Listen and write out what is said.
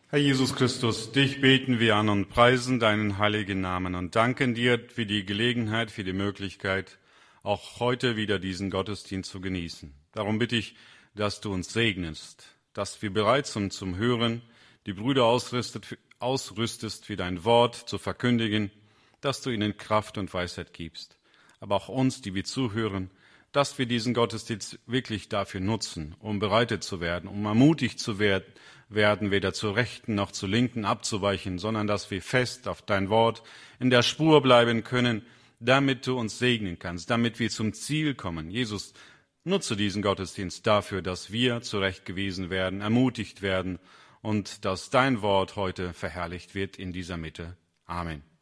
Herr Jesus Christus, dich beten wir an und preisen deinen heiligen Namen und danken dir für die Gelegenheit, für die Möglichkeit, auch heute wieder diesen Gottesdienst zu genießen. Darum bitte ich, dass du uns segnest, dass wir bereit sind zum Hören, die Brüder ausrüstest für dein Wort zu verkündigen, dass du ihnen Kraft und Weisheit gibst. Aber auch uns, die wir zuhören, dass wir diesen Gottesdienst wirklich dafür nutzen, um bereitet zu werden, um ermutigt zu werden, weder zur Rechten noch zur Linken abzuweichen, sondern dass wir fest auf dein Wort in der Spur bleiben können, damit du uns segnen kannst, damit wir zum Ziel kommen. Jesus, nutze diesen Gottesdienst dafür, dass wir zurechtgewiesen werden, ermutigt werden und dass dein Wort heute verherrlicht wird in dieser Mitte. Amen.